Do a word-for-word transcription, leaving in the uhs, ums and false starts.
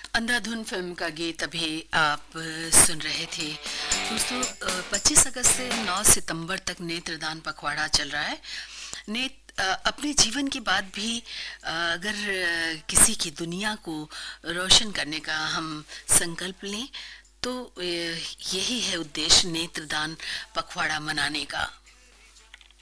अंधाधुन film का गीत अभी आप सुन रहे थे दोस्तों। पच्चीस अगस्त से नौ सितंबर तक नेत्रदान पखवाड़ा चल रहा है। नेत अपने जीवन के बाद भी अगर किसी की दुनिया को रोशन करने का हम संकल्प लें तो यही है उद्देश्य नेत्रदान पखवाड़ा मनाने का।